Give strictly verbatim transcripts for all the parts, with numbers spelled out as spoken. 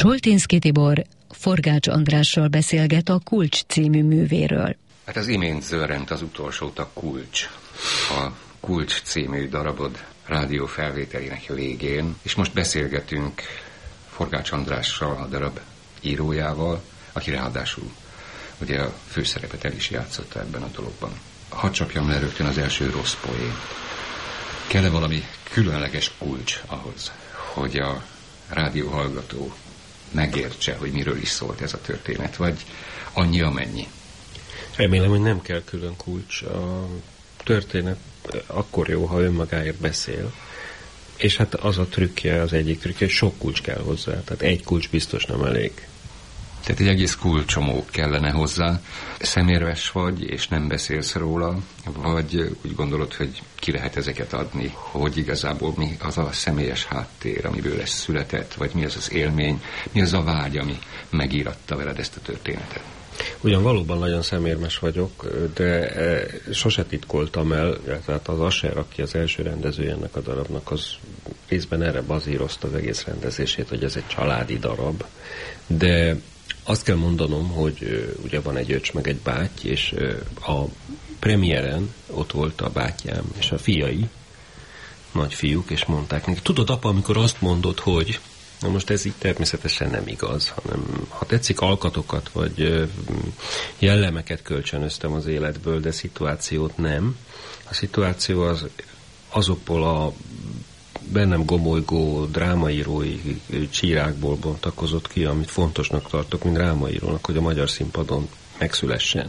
Soltynszky Tibor Forgács Andrással beszélget a Kulcs című művéről. Hát az imént zörrent az utolsót a Kulcs, a Kulcs című darabod rádió felvételének végén, és most beszélgetünk Forgács Andrással, a darab írójával, aki ráadásul ugye a főszerepet el is játszotta ebben a dologban. Hadd csapjam le rögtön az első rossz poént. Kell-e valami különleges kulcs ahhoz, hogy a rádióhallgató megértse, hogy miről is szólt ez a történet, vagy annyi amennyi? Remélem, hogy nem kell külön kulcs. A történet akkor jó, ha önmagáért beszél. És hát az a trükkje, az egyik trükkje, hogy sok kulcs kell hozzá. Tehát egy kulcs biztos nem elég. Tehát egy egész kulcsomó kellene hozzá. Szemérmes vagy, és nem beszélsz róla, vagy úgy gondolod, hogy ki lehet ezeket adni, hogy igazából mi az a személyes háttér, amiből ez született, vagy mi az az élmény, mi az a vágy, ami megíratta veled ezt a történetet. Ugyan valóban nagyon szemérmes vagyok, de sose titkoltam el, tehát az Asher, aki az első rendezője ennek a darabnak, az részben erre bazírozta az egész rendezését, hogy ez egy családi darab, de azt kell mondanom, hogy ugye van egy öcs meg egy báty, és a premiéren ott volt a bátyám és a fiai, nagyfiúk, és mondták neki, tudod apa, amikor azt mondod, hogy na most ez így természetesen nem igaz, hanem ha tetszik, alkatokat vagy jellemeket kölcsönöztem az életből, de szituációt nem. A szituáció az azokból a bennem gomolygó drámaírói csírákból bontakozott ki, amit fontosnak tartok, mint drámaírónak, hogy a magyar színpadon megszülessen.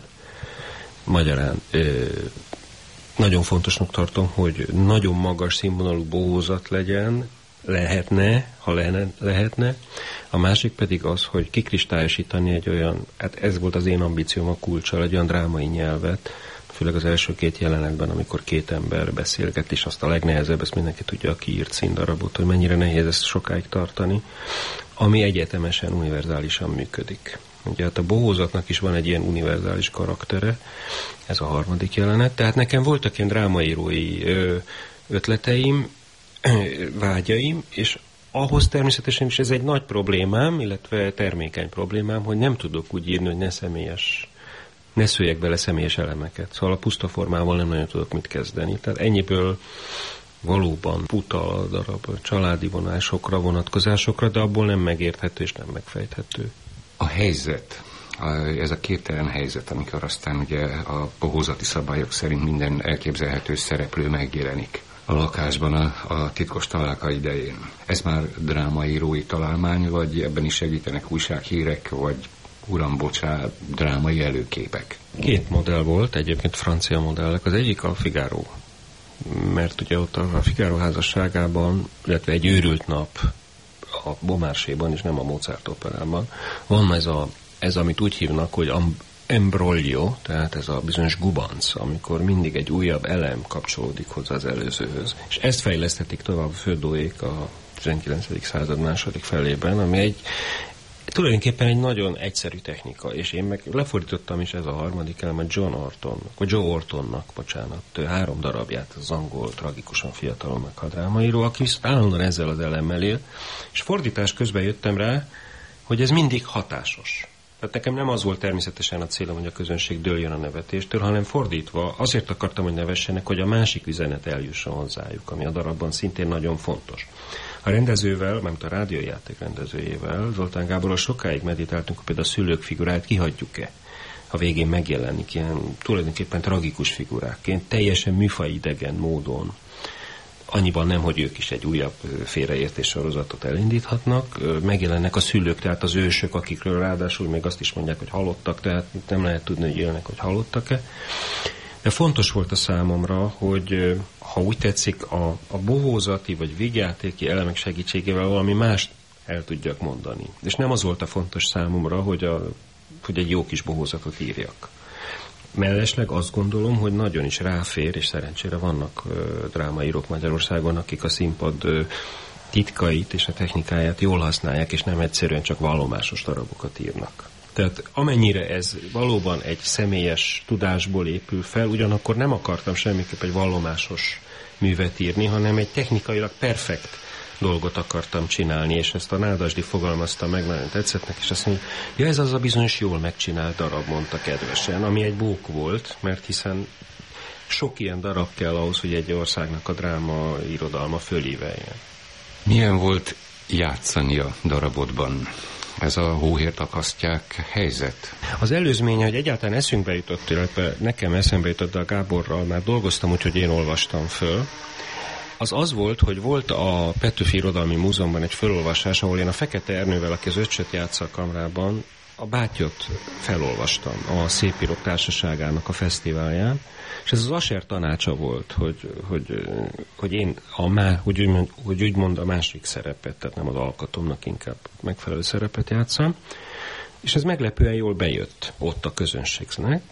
Magyarán ö, nagyon fontosnak tartom, hogy nagyon magas színvonalú bohózat legyen, lehetne, ha lehne, lehetne. A másik pedig az, hogy kikristályosítani egy olyan, hát ez volt az én ambícióm a Kulccsal, egy olyan drámai nyelvet, főleg az első két jelenetben, amikor két ember beszélget, és azt a legnehezebb, ezt mindenki tudja, aki írt színdarabot, hogy mennyire nehéz ezt sokáig tartani, ami egyetemesen, univerzálisan működik. Ugye hát a bohózatnak is van egy ilyen univerzális karaktere, ez a harmadik jelenet, tehát nekem voltak ilyen drámaírói ötleteim, vágyaim, és ahhoz természetesen is ez egy nagy problémám, illetve termékeny problémám, hogy nem tudok úgy írni, hogy ne személyes, ne szőjek bele személyes elemeket. Szóval a puszta formával nem nagyon tudok mit kezdeni. Tehát ennyiből valóban putal a darab, családi vonásokra, vonatkozásokra, de abból nem megérthető és nem megfejthető. A helyzet, ez a képtelen helyzet, amikor aztán ugye a bohózati szabályok szerint minden elképzelhető szereplő megjelenik a lakásban a, a titkos találka idején. Ez már drámaírói találmány, vagy ebben is segítenek újsághírek, vagy uram, bocsánat, drámai előképek? Két modell volt, egyébként francia modellek. Az egyik a Figaro, mert ugye ott a Figaro házasságában, illetve egy őrült nap a Beaumarchais-ban, és nem a Mozart operában, van ez, a, ez amit úgy hívnak, hogy embroglio, tehát ez a bizonyos gubanc, amikor mindig egy újabb elem kapcsolódik hozzá az előzőhöz. És ezt fejlesztették tovább a Fődóék a tizenkilencedik század második felében, ami egy tulajdonképpen egy nagyon egyszerű technika, és én meg lefordítottam is ez a harmadik elemet John Orton, vagy Joe Ortonnak, bocsánat, három darabját, az angol, tragikusan fiatalon meghalt drámaíró, aki viszont állandóan ezzel az elemmel él, és fordítás közben jöttem rá, hogy ez mindig hatásos. Tehát nekem nem az volt természetesen a célom, hogy a közönség dőljön a nevetéstől, hanem fordítva, azért akartam, hogy nevessenek, hogy a másik üzenet eljusson hozzájuk, ami a darabban szintén nagyon fontos. A rendezővel, mert a rádiójáték rendezőjével, Zoltán Gáborral sokáig meditáltunk, hogy például a szülők figuráját kihagyjuk-e. A végén megjelenik ilyen tulajdonképpen tragikus figurákként, teljesen műfajidegen módon. Annyiban nem, hogy ők is egy újabb félreértés sorozatot elindíthatnak. Megjelennek a szülők, tehát az ősök, akikről ráadásul még azt is mondják, hogy halottak, tehát nem lehet tudni, hogy élnek, hogy halottak-e. De fontos volt a számomra, hogy ha úgy tetszik, a, a bohózati vagy vígjátéki elemek segítségével valami mást el tudjak mondani. És nem az volt a fontos számomra, hogy, a, hogy egy jó kis bohózatot írjak. Mellesleg azt gondolom, hogy nagyon is ráfér, és szerencsére vannak ö, drámaírók Magyarországon, akik a színpad ö, titkait és a technikáját jól használják, és nem egyszerűen csak vallomásos darabokat írnak. Tehát amennyire ez valóban egy személyes tudásból épül fel, ugyanakkor nem akartam semmiképp egy vallomásos művet írni, hanem egy technikailag perfekt dolgot akartam csinálni, és ezt a Nádasdy fogalmazta meg, nagyon tetszett neki, és azt mondja, ja, ez az a bizonyos jól megcsinált darab, mondta kedvesen, ami egy bók volt, mert hiszen sok ilyen darab kell ahhoz, hogy egy országnak a dráma irodalma fölíveljen. Milyen volt játszani a darabodban? Ez a hóhért akasztják helyzet? Az előzménye, hogy egyáltalán eszünkbe jutott, illetve nekem eszembe jutott, de a Gáborral már dolgoztam, úgyhogy én olvastam föl, az az volt, hogy volt a Petőfi Irodalmi Múzeumban egy felolvasás, ahol én a Fekete Ernővel, aki az Öccsöt játsza a kamrában, a Bátyot felolvastam a Szépírók Társaságának a fesztiválján, és ez az Aser tanácsa volt, hogy, hogy, hogy én a má, hogy, úgy, hogy úgy mond a másik szerepet, tehát nem az alkatomnak inkább megfelelő szerepet játszam, és ez meglepően jól bejött ott a közönségnek,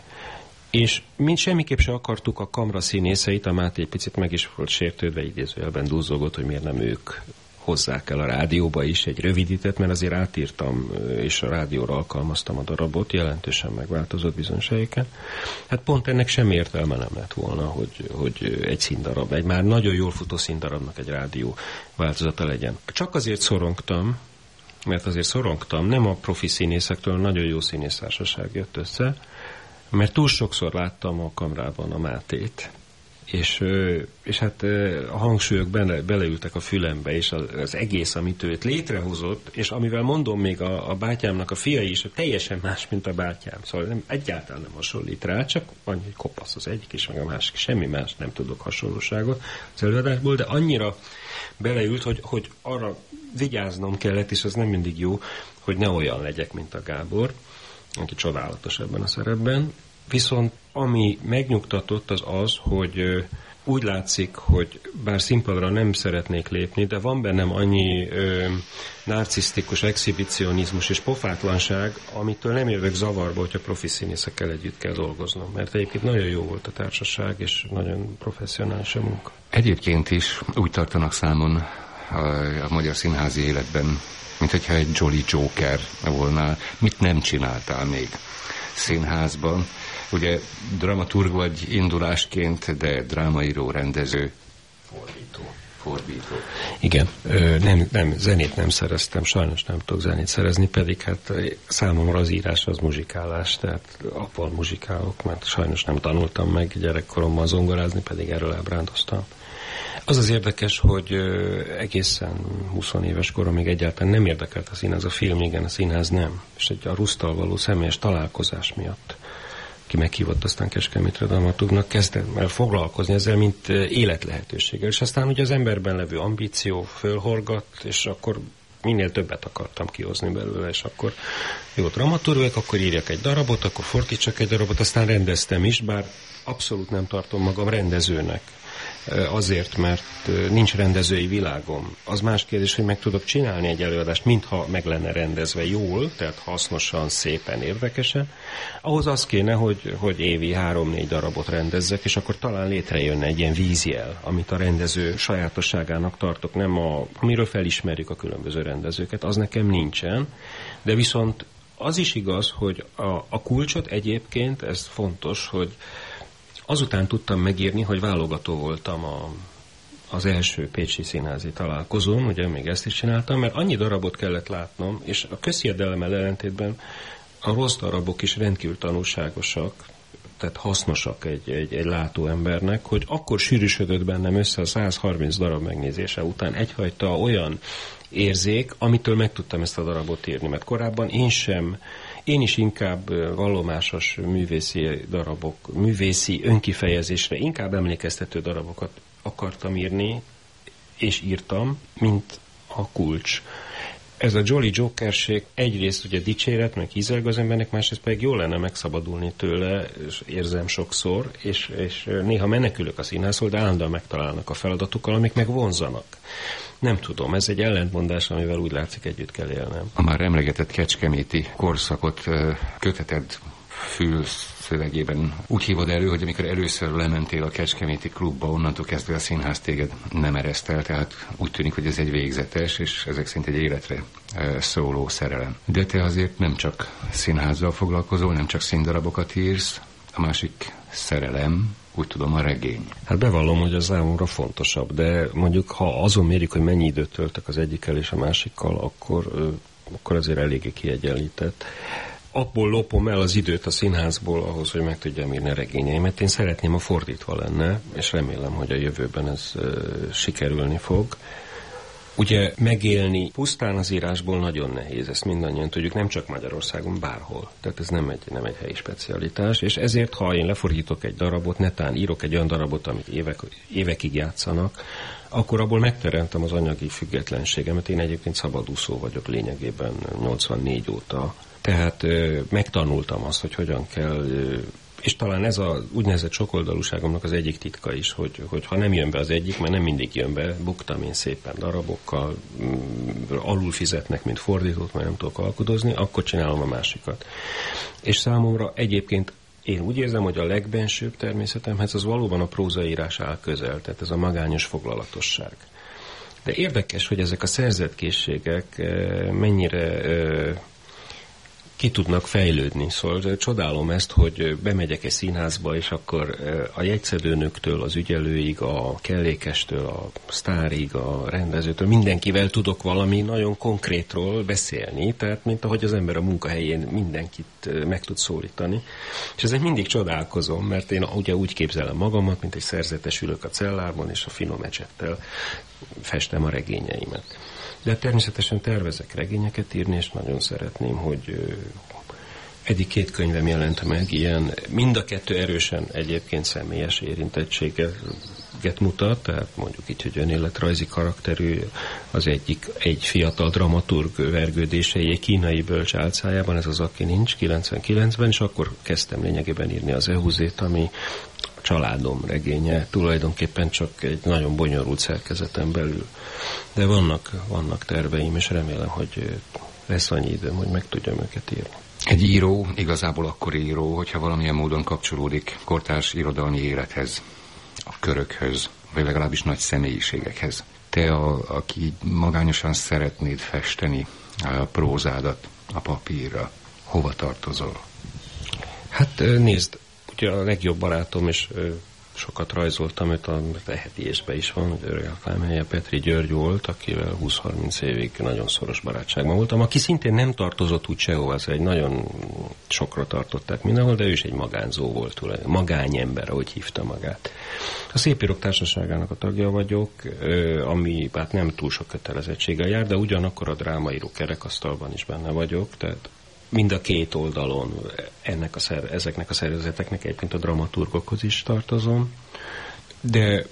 és mint semmiképp se akartuk a kamra színészeit, a Máté egy picit meg is volt sértődve, idézőjelben dúzzogott, hogy miért nem ők hozzák el a rádióba is egy rövidítet, mert azért átírtam, és a rádióra alkalmaztam a darabot, jelentősen megváltozott bizonyos helyeken. Hát pont ennek sem értelme nem lett volna, hogy, hogy egy színdarab, egy már nagyon jól futó színdarabnak egy rádió változata legyen. Csak azért szorongtam, mert azért szorongtam, nem a profi színészektől, nagyon jó színésztársaság jött össze, mert túl sokszor láttam a kamrában a Mátét, és, és hát a hangsúlyok bele, beleültek a fülembe, és az, az egész, amit ő létrehozott, és amivel mondom még a, a bátyámnak a fiai is, teljesen más, mint a bátyám. Szóval nem, egyáltalán nem hasonlít rá, csak annyi, hogy kopasz az egyik is, meg a másik. Semmi más nem tudok hasonlóságot az előadásból, de annyira beleült, hogy, hogy arra vigyáznom kellett, és az nem mindig jó, hogy ne olyan legyek, mint a Gábor, aki csodálatos ebben a szerepben. Viszont ami megnyugtatott az az, hogy úgy látszik, hogy bár színpadra nem szeretnék lépni, de van bennem annyi ö, narcisztikus exhibicionizmus és pofátlanság, amitől nem jövök zavarba, hogyha profi színészekkel együtt kell dolgoznom. Mert egyébként nagyon jó volt a társaság, és nagyon professzionális a munka. Egyébként is úgy tartanak számon a, a magyar színházi életben, mint hogyha egy Jolly Joker volna. Mit nem csináltál még színházban? Ugye dramaturg vagy indulásként, de drámaíró, rendező. Fordító. Fordító. Igen, nem, nem, zenét nem szereztem, sajnos nem tudok zenét szerezni, pedig hát számomra az írás az muzsikálás, tehát abban muzsikálok, mert sajnos nem tanultam meg gyerekkoromban zongorázni, pedig erről ábrándoztam. Az az érdekes, hogy egészen húsz éves koromig egyáltalán nem érdekelt a színház, a film igen, a színház nem. És egy a Rusztal való személyes találkozás miatt, ki meghívott aztán Kecskemétre dramaturgnak, kezdtem el foglalkozni ezzel, mint életlehetőséggel. És aztán ugye az emberben levő ambíció fölhorgat, és akkor minél többet akartam kihozni belőle, és akkor jó dramaturgok, akkor írjak egy darabot, akkor fordítsak egy darabot, aztán rendeztem is, bár abszolút nem tartom magam rendezőnek. Azért, mert nincs rendezői világom. Az más kérdés, hogy meg tudok csinálni egy előadást, mintha meg lenne rendezve jól, tehát hasznosan, szépen, érdekesen. Ahhoz az kéne, hogy, hogy évi három-négy darabot rendezzek, és akkor talán létrejönne egy ilyen vízjel, amit a rendező sajátosságának tartok, nem a, amiről felismerjük a különböző rendezőket, az nekem nincsen, de viszont az is igaz, hogy a, a kulcsot egyébként, ez fontos, hogy azután tudtam megírni, hogy válogató voltam a, az első pécsi színházi találkozón, ugye még ezt is csináltam, mert annyi darabot kellett látnom, és a közhiedelemmel ellentétben a rossz darabok is rendkívül tanulságosak, tehát hasznosak egy, egy, egy látóembernek, hogy akkor sűrűsödött bennem össze a száz harminc darab megnézése után egyfajta olyan érzék, amitől meg tudtam ezt a darabot írni, mert korábban én sem Én is inkább vallomásos művészi darabok, művészi önkifejezésre, inkább emlékeztető darabokat akartam írni, és írtam, mint a kulcs. Ez a Jolly Jokerség egyrészt ugye dicséret, meg hízelg az embernek, másrészt pedig jól lenne megszabadulni tőle, és érzem sokszor, és, és néha menekülök a színházból, de állandóan megtalálnak a feladatokkal, amik meg vonzanak. Nem tudom, ez egy ellentmondás, amivel úgy látszik együtt kell élnem. A már emlegetett kecskeméti korszakot köteted fül szövegében úgy hívod elő, hogy amikor először lementél a Kecskeméti klubba, onnantól kezdve a színház téged nem eresztel, tehát úgy tűnik, hogy ez egy végzetes, és ezek szerint egy életre szóló szerelem. De te azért nem csak színházzal foglalkozol, nem csak színdarabokat írsz, a másik szerelem, úgy tudom, a regény. Hát bevallom, hogy az számomra fontosabb, de mondjuk, ha azon mérik, hogy mennyi időt töltök az egyikkel és a másikkal, akkor, akkor azért eléggé kiegyenlített. Abból lopom el az időt a színházból ahhoz, hogy meg tudjam írni a regényeimet. Én szeretném, ha fordítva lenne, és remélem, hogy a jövőben ez uh, sikerülni fog. Ugye megélni pusztán az írásból nagyon nehéz, ezt mindannyian tudjuk, nem csak Magyarországon, bárhol. Tehát ez nem egy, nem egy helyi specialitás, és ezért, ha én lefordítok egy darabot, netán írok egy olyan darabot, amit évek, évekig játszanak, akkor abból megteremtem az anyagi függetlenségemet. Én egyébként szabadúszó vagyok lényegében nyolcvannégy óta. Tehát ö, megtanultam azt, hogy hogyan kell... Ö, és talán ez az úgynevezett sokoldalúságomnak az egyik titka is, hogy, hogy ha nem jön be az egyik, mert nem mindig jön be, buktam én szépen darabokkal, mm, alul fizetnek, mint fordítót, mert nem tudok alkudozni, akkor csinálom a másikat. És számomra egyébként én úgy érzem, hogy a legbensőbb természetemhez az valóban a prózaírás áll közel, tehát ez a magányos foglalatosság. De érdekes, hogy ezek a szerzett készségek mennyire ki tudnak fejlődni. Szóval csodálom ezt, hogy bemegyek egy színházba, és akkor a jegyszedőnöktől, az ügyelőig, a kellékestől, a sztárig, a rendezőtől, mindenkivel tudok valami nagyon konkrétról beszélni, tehát mint ahogy az ember a munkahelyén mindenkit meg tud szólítani. És ezért mindig csodálkozom, mert én ugye úgy képzelem magamat, mint egy szerzetes ülök a cellában, és a finom ecsettel festem a regényeimet. De természetesen tervezek regényeket írni, és nagyon szeretném, hogy eddig két könyvem jelent meg, ilyen mind a kettő erősen egyébként személyes érintettséget mutat, tehát mondjuk így, hogy önéletrajzi karakterű, az egyik egy fiatal dramaturg vergődései egy kínai bölcs álcájában, ez az Aki nincs, kilencvenkilencben, és akkor kezdtem lényegében írni az Ehuzét, ami a családom regénye, tulajdonképpen csak egy nagyon bonyolult szerkezeten belül. De vannak, vannak terveim, és remélem, hogy lesz annyi időm, hogy meg tudjam őket írni. Egy író igazából akkor író, hogyha valamilyen módon kapcsolódik kortárs irodalmi élethez, a körökhöz, vagy legalábbis nagy személyiségekhez. Te, a, aki magányosan szeretnéd festeni a prózádat a papírra, hova tartozol? Hát nézd, ugye a legjobb barátom, és sokat rajzoltam őt, a Heti Ésben is van, hogy öreg Petri György volt, akivel húsz-harminc évig nagyon szoros barátságban voltam, aki szintén nem tartozott úgy sehova, az egy nagyon sokra tartották mindenhol, de ő is egy magánzó volt, magányember, ahogy hívta magát. A Szépírók Társaságának a tagja vagyok, ami hát nem túl sok kötelezettséggel jár, de ugyanakkor a drámaíró kerekasztalban is benne vagyok, tehát mind a két oldalon ennek a szer- ezeknek a szervezeteknek egyébként a dramaturgokhoz is tartozom, de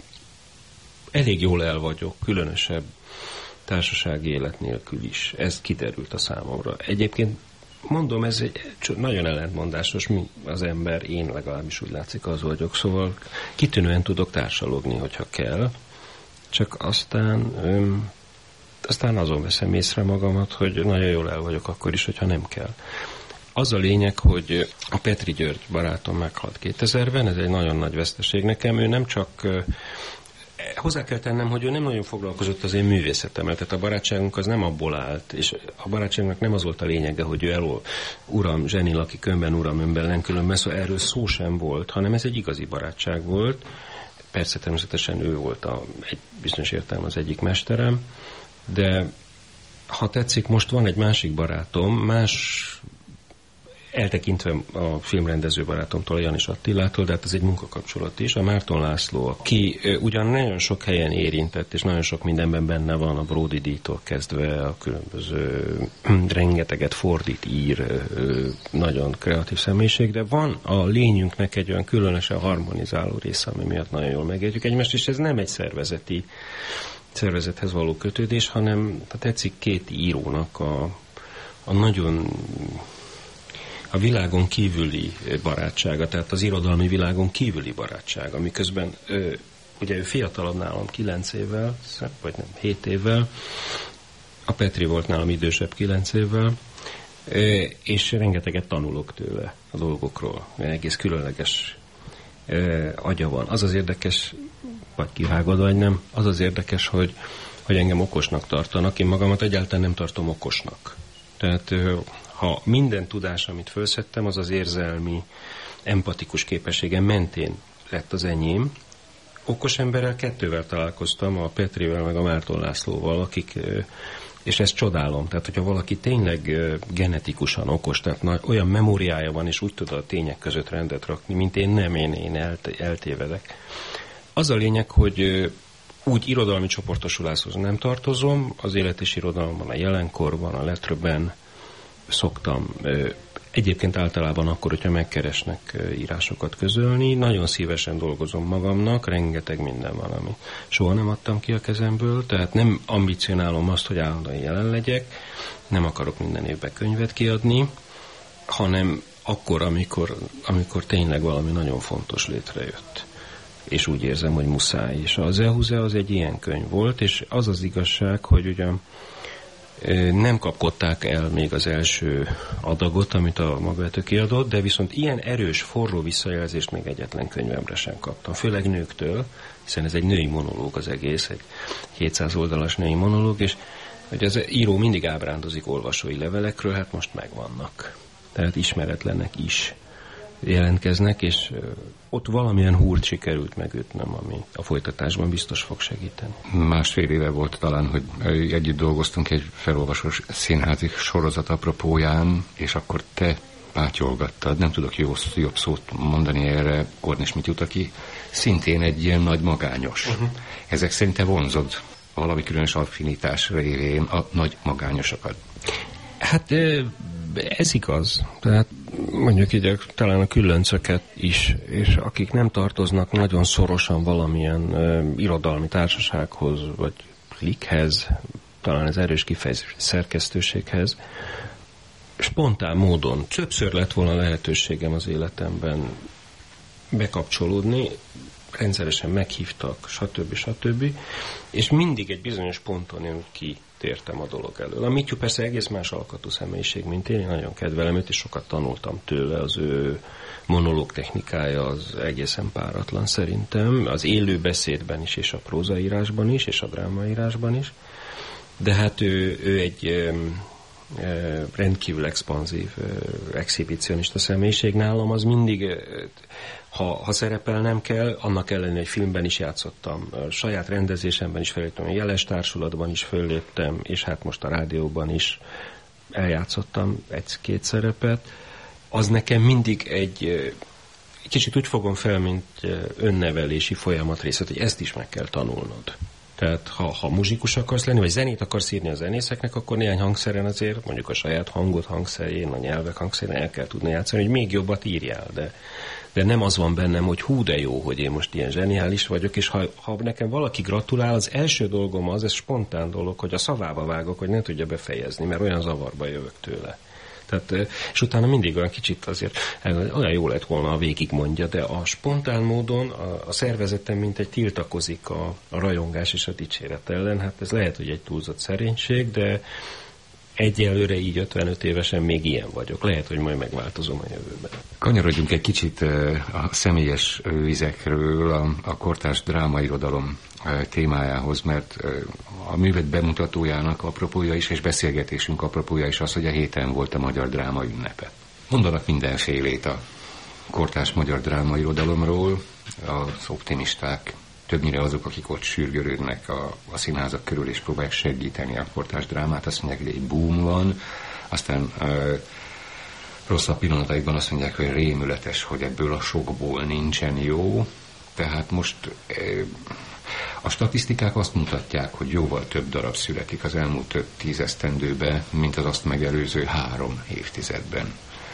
elég jól el vagyok, különösebb társasági élet nélkül is. Ez kiderült a számomra. Egyébként mondom, ez egy nagyon ellentmondásos, mi az ember, én legalábbis úgy látszik, az vagyok, szóval kitűnően tudok társalogni, hogyha kell, csak aztán... Öm, Aztán azon veszem észre magamat, hogy nagyon jól el vagyok akkor is, hogyha nem kell. Az a lényeg, hogy a Petri György barátom meghalt kétezerben, ez egy nagyon nagy veszteség nekem. Ő nem csak... Hozzá kell tennem, hogy ő nem nagyon foglalkozott az én művészetemmel, tehát a barátságunk az nem abból állt, és a barátságunknak nem az volt a lényege, hogy ő elol, uram, zseni laki kömben, uram, önben lenkülönben, szóval erről szó sem volt, hanem ez egy igazi barátság volt. Persze természetesen ő volt a, egy bizonyos értelme az egyik mesterem, de ha tetszik, most van egy másik barátom, más eltekintve a filmrendező barátomtól, Janis Attilától, de hát ez egy munkakapcsolat is, a Márton László, aki ugyan nagyon sok helyen érintett, és nagyon sok mindenben benne van, a Bródi díjtól kezdve a különböző rengeteget fordít, ír, nagyon kreatív személyiség, de van a lényünknek egy olyan különösen harmonizáló része, ami miatt nagyon jól megértjük egymást, és ez nem egy szervezeti szervezethez való kötődés, hanem ha tetszik, két írónak a, a nagyon a világon kívüli barátsága, tehát az irodalmi világon kívüli barátsága, miközben ö, ugye ő fiatalabb nálam kilenc évvel, vagy nem, hét évvel, a Petri volt nálam idősebb kilenc évvel, ö, és rengeteget tanulok tőle a dolgokról, egész különleges ö, agya van. Az az érdekes, vagy kivágod, vagy nem, az az érdekes, hogy, hogy engem okosnak tartanak, én magamat egyáltalán nem tartom okosnak. Tehát ha minden tudás, amit felszettem, az az érzelmi, empatikus képességem mentén lett az enyém. Okos emberrel kettővel találkoztam, a Petrivel meg a Márton Lászlóval, akik, és ezt csodálom, tehát hogyha valaki tényleg genetikusan okos, tehát olyan memóriája van, és úgy tud a tények között rendet rakni, mint én nem, én, én eltévedek. Az a lényeg, hogy úgy irodalmi csoportosuláshoz nem tartozom, az élet és irodalomban, a jelenkorban, a letreben szoktam egyébként általában akkor, hogyha megkeresnek írásokat közölni, nagyon szívesen dolgozom magamnak, rengeteg minden van, ami soha nem adtam ki a kezemből, tehát nem ambicionálom azt, hogy állandóan jelen legyek, nem akarok minden évben könyvet kiadni, hanem akkor, amikor, amikor tényleg valami nagyon fontos létrejött. És úgy érzem, hogy muszáj. És az Ehuze az egy ilyen könyv volt, és az az igazság, hogy ugyan nem kapkodták el még az első adagot, amit a Magvető kiadott, de viszont ilyen erős, forró visszajelzést még egyetlen könyvemre sem kaptam. Főleg nőktől, hiszen ez egy női monológ az egész, egy kétszáz oldalas női monológ, és hogy az író mindig ábrándozik olvasói levelekről, hát most megvannak. Tehát ismeretlenek is jelentkeznek, és ott valamilyen húrt sikerült megütnöm, ami a folytatásban biztos fog segíteni. Másfél éve volt talán, hogy együtt dolgoztunk egy felolvasós színházi sorozat apropóján, és akkor te pátyolgattad, nem tudok jó, jobb szót mondani erre, Kornis Mityut, aki szintén egy ilyen nagy magányos. Uh-huh. Ezek szerint te vonzod valami különös affinitás révén a nagy magányosokat. Hát ez igaz. Tehát mondjuk így talán a különcöket is, és akik nem tartoznak nagyon szorosan valamilyen uh, irodalmi társasághoz, vagy klikhez, talán ez erős kifejezés, szerkesztőséghez, spontán módon többször lett volna lehetőségem az életemben bekapcsolódni, rendszeresen meghívtak, stb. stb. És mindig egy bizonyos ponton én kitértem a dolog elől. A Mityu persze egész más alkatú személyiség, mint én, én nagyon kedvelem őt, és sokat tanultam tőle, az ő monológ technikája az egészen páratlan szerintem, az élő beszédben is, és a prózaírásban is, és a drámaírásban is, de hát ő, ő egy rendkívül expanzív exhibicionista személyiség. Nálam az mindig, ha, ha szerepelnem kell, annak ellenére egy filmben is játszottam, a saját rendezésemben is felléptem, a Jeles Társulatban is fölléptem, és hát most a rádióban is eljátszottam egy-két szerepet. Az nekem mindig egy kicsit úgy fogom fel, mint önnevelési folyamat részét, hogy ezt is meg kell tanulnod. Tehát ha, ha muzsikus akarsz lenni, vagy zenét akarsz írni a zenészeknek, akkor néhány hangszeren azért, mondjuk a saját hangot hangszerén, a nyelvek hangszerén el kell tudni játszani, hogy még jobbat írjál. De, de nem az van bennem, hogy hú, de jó, hogy én most ilyen zseniális vagyok, és ha, ha nekem valaki gratulál, az első dolgom az, ez spontán dolog, hogy a szavába vágok, hogy ne tudja befejezni, mert olyan zavarba jövök tőle. Tehát, és utána mindig olyan kicsit azért olyan jó lett volna, ha végig mondja, de a spontán módon a, a szervezetem mint egy tiltakozik a, a rajongás és a dicséret ellen. Hát ez lehet, hogy egy túlzott szerénység, de egyelőre így ötvenöt évesen még ilyen vagyok. Lehet, hogy majd megváltozom a jövőben. Kanyarodjunk egy kicsit a személyes vizekről, a, a kortárs drámairodalom témájához, mert a művet bemutatójának apropója is, és beszélgetésünk apropója is az, hogy a héten volt a Magyar Dráma ünnepe. Mondanak mindenfélét a kortárs magyar drámairodalomról, az optimisták, többnyire azok, akik ott sürgörődnek a, a színházak körül, és próbálják segíteni a kortárs drámát, azt mondják, hogy egy boom van, aztán ö, rosszabb pillanataikban azt mondják, hogy rémületes, hogy ebből a sokból nincsen jó, tehát most ö, a statisztikák azt mutatják, hogy jóval több darab születik az elmúlt több tízesztendőben, mint az azt megelőző három évtizedben.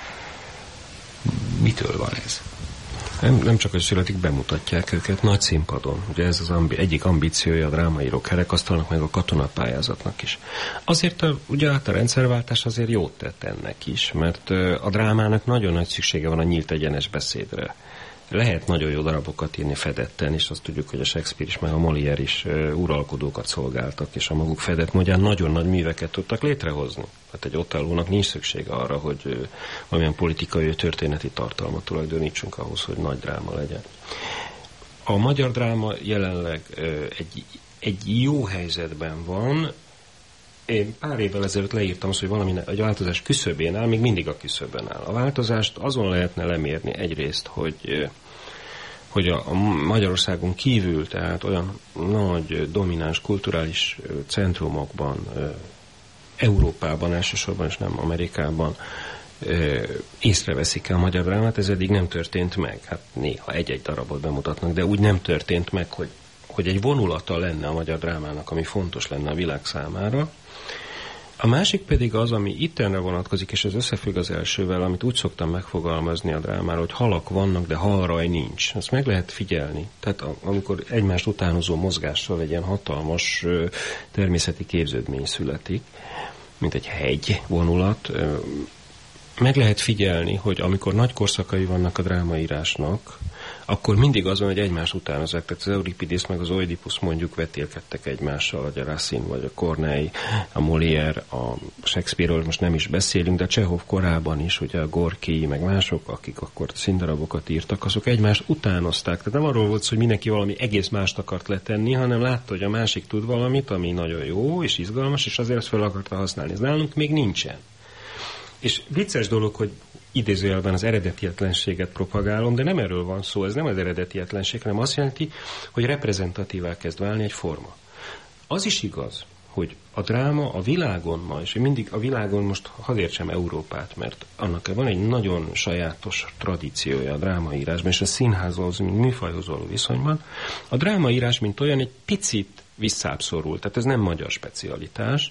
Mitől van ez? Nem, nem csak, hogy születik, bemutatják őket nagy színpadon. Ugye ez az ambi, egyik ambíciója a drámaírók kerekasztalnak, meg a katonapályázatnak is. Azért a, ugye hát a rendszerváltás azért jót tett ennek is, mert a drámának nagyon nagy szüksége van a nyílt egyenes beszédre. Lehet nagyon jó darabokat írni fedetten, és azt tudjuk, hogy a Shakespeare is, meg a Molière is uh, uralkodókat szolgáltak, és a maguk fedett módján nagyon nagy műveket tudtak létrehozni. Tehát egy Ottellónak nincs szüksége arra, hogy uh, valamilyen politikai, történeti tartalmat tulajdonítsunk ahhoz, hogy nagy dráma legyen. A magyar dráma jelenleg uh, egy, egy jó helyzetben van. Én pár évvel ezelőtt leírtam azt, hogy valami egy változás küszöbén áll, még mindig a küszöbön áll. A változást azon lehetne lemérni egyrészt, hogy, hogy a, a Magyarországon kívül, tehát olyan nagy, domináns kulturális centrumokban, Európában elsősorban, és nem Amerikában észreveszik el a magyar drámát, ez eddig nem történt meg. Hát néha egy-egy darabot bemutatnak, de úgy nem történt meg, hogy, hogy egy vonulata lenne a magyar drámának, ami fontos lenne a világ számára. A másik pedig az, ami ittenre vonatkozik, és ez összefügg az elsővel, amit úgy szoktam megfogalmazni a drámára, hogy halak vannak, de halraj nincs. Ezt meg lehet figyelni. Tehát amikor egymást utánozó mozgással egy ilyen hatalmas természeti képződmény születik, mint egy hegy vonulat, meg lehet figyelni, hogy amikor nagy korszakai vannak a drámaírásnak, akkor mindig az van, hogy egymás utánozzák. Tehát az Euripides meg az Oidipus mondjuk vetélkedtek egymással, vagy a Racine, vagy a Corneille, a Molière, a Shakespeare-ről most nem is beszélünk, de a Csehov korában is, ugye a Gorki, meg mások, akik akkor színdarabokat írtak, azok egymást utánozták. Tehát nem arról volt szó, hogy mindenki valami egész mást akart letenni, hanem látta, hogy a másik tud valamit, ami nagyon jó és izgalmas, és azért ezt fel akarta használni. Ez nálunk még nincsen. És vicces dolog, hogy idézőjelben az eredetietlenséget propagálom, de nem erről van szó, ez nem az eredetietlenség, hanem azt jelenti, hogy reprezentatívá kezd válni egy forma. Az is igaz, hogy a dráma a világon ma, és mindig a világon most hadd értsem Európát, mert annak van egy nagyon sajátos tradíciója a drámaírásban, és a színházhoz, mint műfajhoz való viszonyban. A drámaírás, mint olyan, egy picit visszább szorul, tehát ez nem magyar specialitás,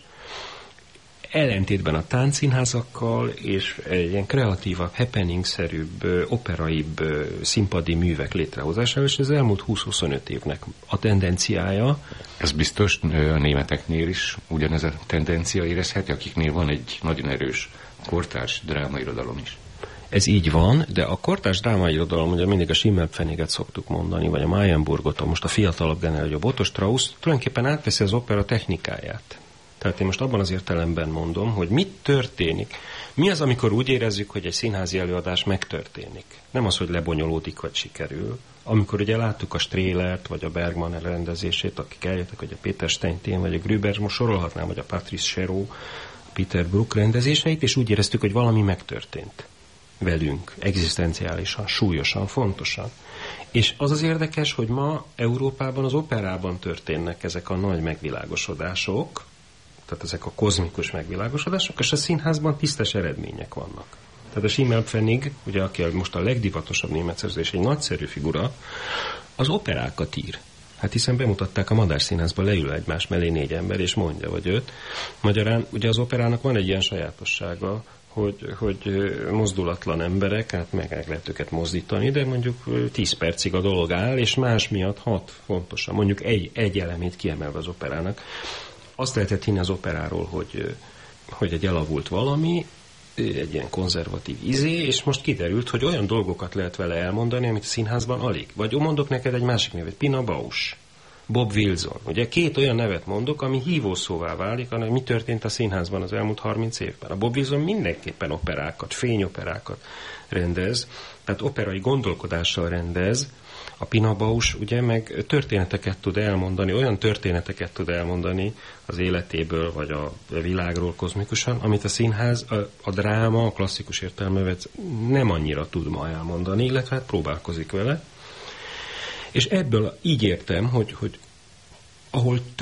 ellentétben a táncszínházakkal és egy ilyen kreatívabb, happening-szerűbb, operaibb színpadi művek létrehozásával, és az elmúlt húsz-huszonöt évnek a tendenciája. Ez biztos a németeknél is ugyanez a tendencia érezhető, akiknél van egy nagyon erős kortárs drámairodalom is. Ez így van, de a kortárs drámairodalom, ugye mindig a Schimmelpfenniget szoktuk mondani, vagy a Mayenburgot, most a fiatalabb generáció, a Otto Strauss tulajdonképpen átveszi az opera technikáját. Tehát én most abban az értelemben mondom, hogy mit történik. Mi az, amikor úgy érezzük, hogy egy színházi előadás megtörténik? Nem az, hogy lebonyolódik, vagy sikerül. Amikor ugye láttuk a Strélert, vagy a Bergman rendezését, akik eljöttek, vagy a Péter Steintén, vagy a Grüber, most sorolhatnám, vagy a Patrice Chéreau, a Peter Brook rendezéseit, és úgy éreztük, hogy valami megtörtént velünk, egzisztenciálisan, súlyosan, fontosan. És az az érdekes, hogy ma Európában az operában történnek ezek a nagy megvilágosodások, tehát ezek a kozmikus megvilágosodások, és a színházban tisztes eredmények vannak. Tehát a Schimmelpfennig, ugye, aki most a legdivatosabb német szerződés, egy nagyszerű figura, az operákat ír. Hát hiszen bemutatták a Madár Színházban, leül egymás mellé négy ember, és mondja, vagy öt. Magyarán ugye az operának van egy ilyen sajátossága, hogy, hogy mozdulatlan emberek, hát meg lehet őket mozdítani, de mondjuk tíz percig a dolog áll, és más miatt hat fontosan, mondjuk egy, egy elemét kiemelve az operának. Azt lehetett hinni az operáról, hogy, hogy egy elavult valami, egy ilyen konzervatív izé, és most kiderült, hogy olyan dolgokat lehet vele elmondani, amit a színházban alig. Vagy mondok neked egy másik nevet, Pina Bausch, Bob Wilson. Ugye két olyan nevet mondok, ami hívószóvá válik, hogy mi történt a színházban az elmúlt harminc évben. A Bob Wilson mindenképpen operákat, fényoperákat rendez, tehát operai gondolkodással rendez. A Pina Bausch ugye meg történeteket tud elmondani, olyan történeteket tud elmondani az életéből, vagy a világról kozmikusan, amit a színház, a, a dráma, a klasszikus értelmében nem annyira tud ma elmondani, illetve hát próbálkozik vele. És ebből így értem, hogy, hogy ahol